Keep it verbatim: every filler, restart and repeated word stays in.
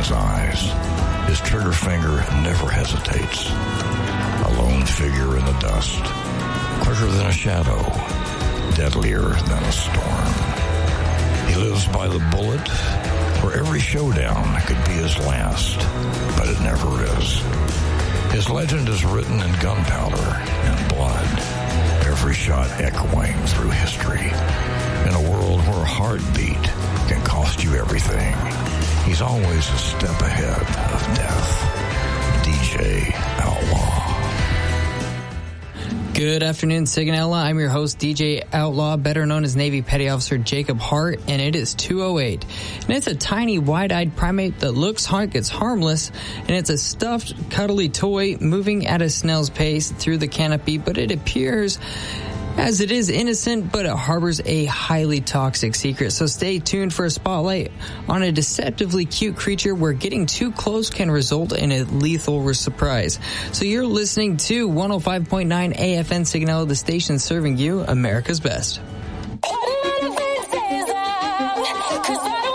his eyes. His trigger finger never hesitates. A lone figure in the dust, quicker than a shadow, deadlier than a storm. He lives by the bullet, where every showdown could be his last, but it never is. His legend is written in gunpowder and blood, every shot echoing through history. In a world where a heartbeat can cost you everything, he's always a step ahead of death. D J Outlaw. Good afternoon, Sigonella. I'm your host, D J Outlaw, better known as Navy Petty Officer Jacob Hart, and it is two oh eight. And it's a tiny, wide-eyed primate that looks like it's harmless, and it's a stuffed, cuddly toy moving at a snail's pace through the canopy, but it appears as it is innocent, but it harbors a highly toxic secret. So stay tuned for a spotlight on a deceptively cute creature where getting too close can result in a lethal surprise. So you're listening to one oh five point nine A F N Signal, the station serving you America's best. What